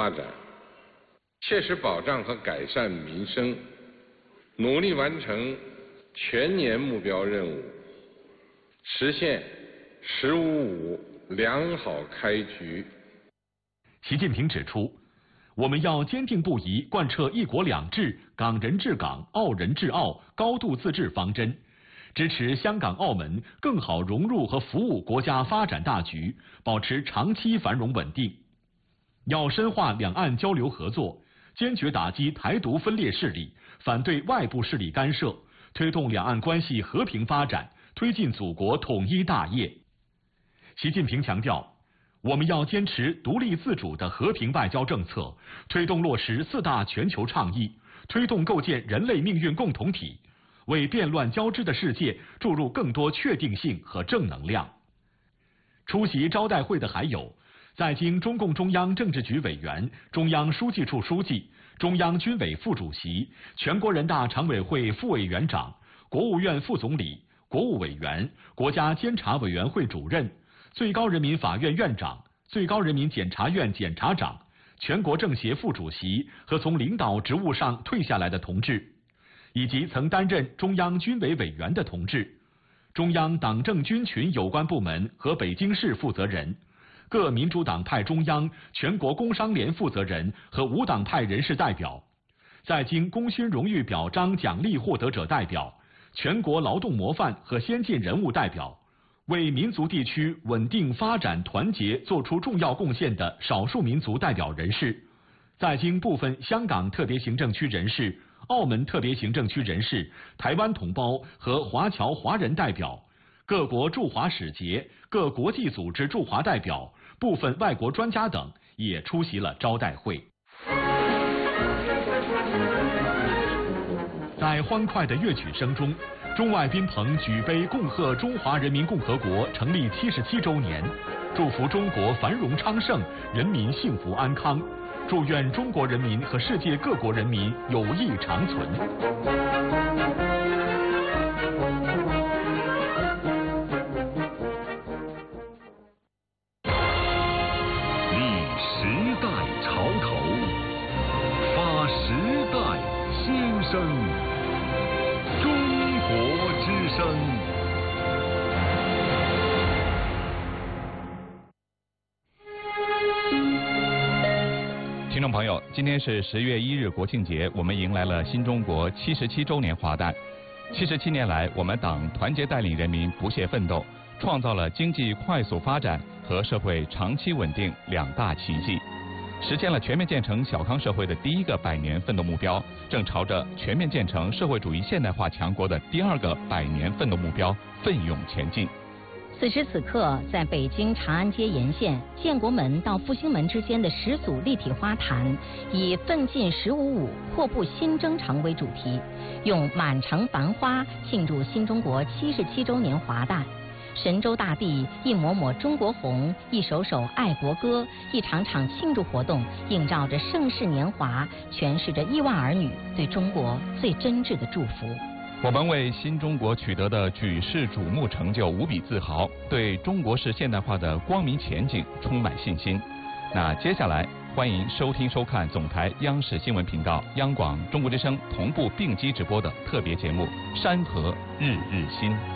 发展，切实保障和改善民生，努力完成全年目标任务，实现“十五五”良好开局。 习近平指出，我们要坚定不移贯彻“一国两制”、港人治港、澳人治澳、高度自治方针，支持香港、澳门更好融入和服务国家发展大局，保持长期繁荣稳定。要深化两岸交流合作，坚决打击台独分裂势力，反对外部势力干涉，推动两岸关系和平发展，推进祖国统一大业。习近平强调，我们要坚持独立自主的和平外交政策，推动落实4大全球倡议，推动构建人类命运共同体，为变乱交织的世界注入更多确定性和正能量。出席招待会的还有在京中共中央政治局委员、中央书记处书记、中央军委副主席、全国人大常委会副委员长、国务院副总理、国务委员、国家监察委员会主任、最高人民法院院长、最高人民检察院检察长、全国政协副主席和从领导职务上退下来的同志，以及曾担任中央军委委员的同志、中央党政军群有关部门和北京市负责人、各民主党派中央、全国工商联负责人和无党派人士代表，在京功勋荣誉表彰奖励获得者代表，全国劳动模范和先进人物代表，为民族地区稳定发展团结作出重要贡献的少数民族代表人士，在京部分香港特别行政区人士、澳门特别行政区人士、台湾同胞和华侨华人代表，各国驻华使节、各国际组织驻华代表、部分外国专家等也出席了招待会。在欢快的乐曲声中，中外宾朋举杯恭贺中华人民共和国成立77周年，祝福中国繁荣昌盛，人民幸福安康，祝愿中国人民和世界各国人民友谊长存。 立时代潮头，发时代新声，中国之声。 听众朋友，今天是10月1日国庆节，我们迎来了新中国77周年华诞。77年来，我们党团结带领人民不懈奋斗，创造了经济快速发展和社会长期稳定2大奇迹，实现了全面建成小康社会的第1个100年奋斗目标，正朝着全面建成社会主义现代化强国的第2个100年奋斗目标奋勇前进。 此时此刻，在北京长安街沿线建国门到复兴门之间的10组立体花坛，以“奋进15五，阔步新征程”为主题，用满城繁花庆祝新中国77周年华诞。神州大地一抹抹中国红，一首首爱国歌，一场场庆祝活动，映照着盛世年华，诠释着亿万儿女对中国最真挚的祝福。 我们为新中国取得的举世瞩目成就无比自豪，对中国式现代化的光明前景充满信心。那接下来，欢迎收听收看总台央视新闻频道、央广中国之声同步并机直播的特别节目《山河日日新》。